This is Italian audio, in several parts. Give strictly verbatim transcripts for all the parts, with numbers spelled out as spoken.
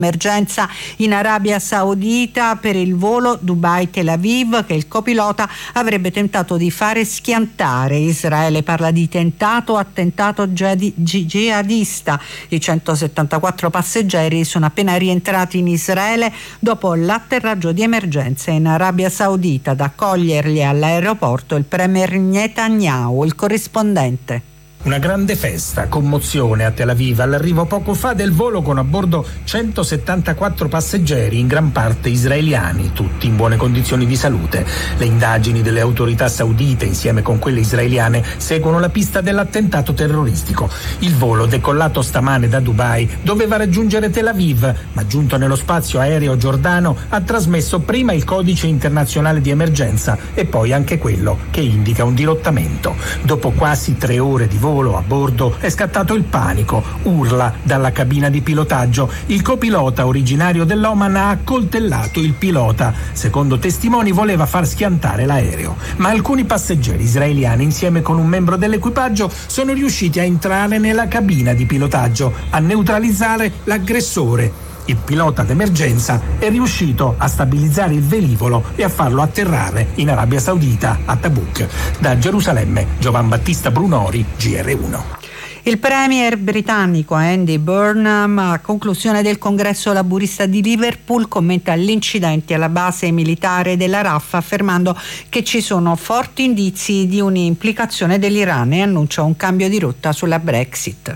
Emergenza in Arabia Saudita per il volo Dubai-Tel Aviv che il copilota avrebbe tentato di fare schiantare. Israele parla di tentato attentato jihadista. I centosettantaquattro passeggeri sono appena rientrati in Israele dopo l'atterraggio di emergenza in Arabia Saudita. Ad accoglierli all'aeroporto il premier Netanyahu, il corrispondente. Una grande festa, commozione a Tel Aviv all'arrivo poco fa del volo con a bordo centosettantaquattro passeggeri, in gran parte israeliani, tutti in buone condizioni di salute. Le indagini delle autorità saudite, insieme con quelle israeliane, seguono la pista dell'attentato terroristico. Il volo, decollato stamane da Dubai, doveva raggiungere Tel Aviv, ma giunto nello spazio aereo giordano ha trasmesso prima il codice internazionale di emergenza e poi anche quello che indica un dirottamento. Dopo quasi tre ore di volo a bordo è scattato il panico, urla dalla cabina di pilotaggio. Il copilota originario dell'Oman ha accoltellato il pilota. Secondo testimoni voleva far schiantare l'aereo, ma alcuni passeggeri israeliani insieme con un membro dell'equipaggio sono riusciti a entrare nella cabina di pilotaggio, a neutralizzare l'aggressore. Il pilota d'emergenza è riuscito a stabilizzare il velivolo e a farlo atterrare in Arabia Saudita, a Tabuk. Da Gerusalemme, Giovan Battista Brunori, G R uno. Il premier britannico Andy Burnham, a conclusione del congresso laburista di Liverpool, commenta l'incidente alla base militare della R A F affermando che ci sono forti indizi di un'implicazione dell'Iran e annuncia un cambio di rotta sulla Brexit.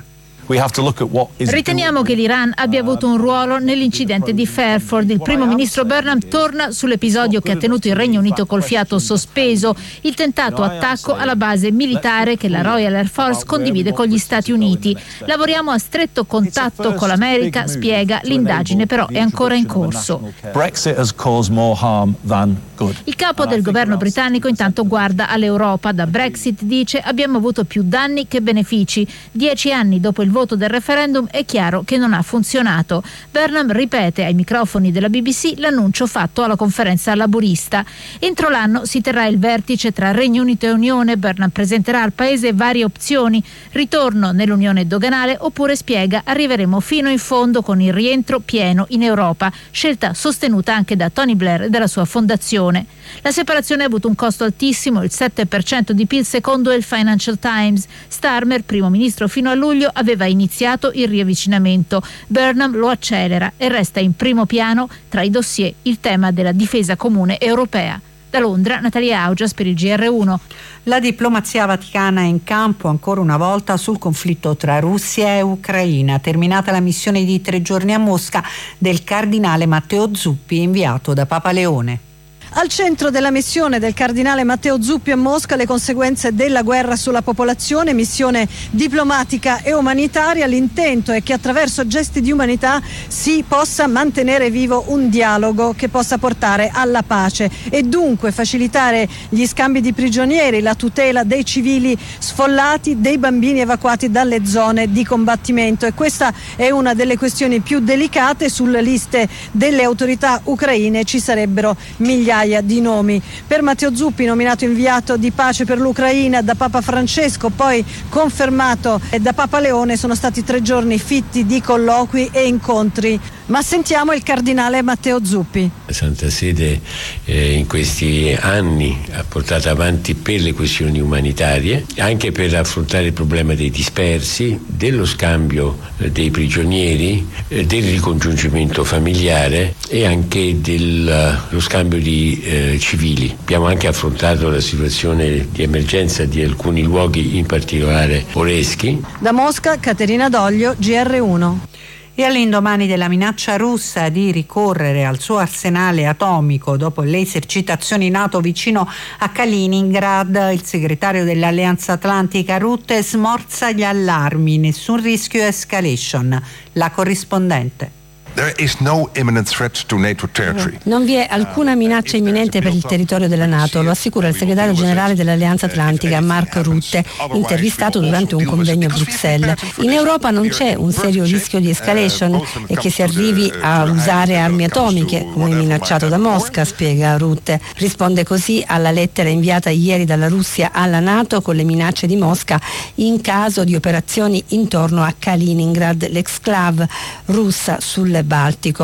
Riteniamo che l'Iran abbia avuto un ruolo nell'incidente di Fairford. Il primo ministro Burnham torna sull'episodio che ha tenuto il Regno Unito col fiato sospeso, il tentato attacco alla base militare che la Royal Air Force condivide con gli Stati Uniti. Lavoriamo a stretto contatto con l'America, spiega, l'indagine però è ancora in corso. Il capo del governo britannico intanto guarda all'Europa. Da Brexit, dice, abbiamo avuto più danni che benefici. Dieci anni dopo il voto del referendum è chiaro che non ha funzionato. Burnham ripete ai microfoni della B B C l'annuncio fatto alla conferenza laburista. Entro l'anno si terrà il vertice tra Regno Unito e Unione. Burnham presenterà al paese varie opzioni: ritorno nell'Unione doganale oppure, spiega, arriveremo fino in fondo con il rientro pieno in Europa, scelta sostenuta anche da Tony Blair e dalla sua fondazione. La separazione ha avuto un costo altissimo, il sette per cento di P I L secondo il Financial Times. Starmer, primo ministro fino a luglio, aveva iniziato il riavvicinamento. Burnham lo accelera e resta in primo piano tra i dossier il tema della difesa comune europea. Da Londra, Natalia Augias per il G R uno. La diplomazia vaticana è in campo ancora una volta sul conflitto tra Russia e Ucraina, terminata la missione di tre giorni a Mosca del cardinale Matteo Zuppi inviato da Papa Leone. Al centro della missione del cardinale Matteo Zuppi a Mosca le conseguenze della guerra sulla popolazione, missione diplomatica e umanitaria. L'intento è che attraverso gesti di umanità si possa mantenere vivo un dialogo che possa portare alla pace e dunque facilitare gli scambi di prigionieri, la tutela dei civili sfollati, dei bambini evacuati dalle zone di combattimento. E questa è una delle questioni più delicate. Sulle liste delle autorità ucraine ci sarebbero migliaia di nomi. Per Matteo Zuppi, nominato inviato di pace per l'Ucraina da Papa Francesco, poi confermato da Papa Leone, sono stati tre giorni fitti di colloqui e incontri. Ma sentiamo il cardinale Matteo Zuppi. La Santa Sede eh, in questi anni ha portato avanti per le questioni umanitarie, anche per affrontare il problema dei dispersi, dello scambio eh, dei prigionieri, eh, del ricongiungimento familiare e anche dello uh, scambio di eh, civili. Abbiamo anche affrontato la situazione di emergenza di alcuni luoghi, in particolare Oreschi. Da Mosca, Caterina Doglio, G R uno. E all'indomani della minaccia russa di ricorrere al suo arsenale atomico dopo le esercitazioni NATO vicino a Kaliningrad, il segretario dell'Alleanza Atlantica Rutte smorza gli allarmi, nessun rischio escalation. La corrispondente. Non vi è alcuna minaccia imminente per il territorio della NATO, lo assicura il segretario generale dell'Alleanza Atlantica Mark Rutte, intervistato durante un convegno a Bruxelles. In Europa non c'è un serio rischio di escalation e che si arrivi a usare armi atomiche, come minacciato da Mosca, spiega Rutte. Risponde così alla lettera inviata ieri dalla Russia alla NATO con le minacce di Mosca in caso di operazioni intorno a Kaliningrad, l'exclave russa sul Baltico.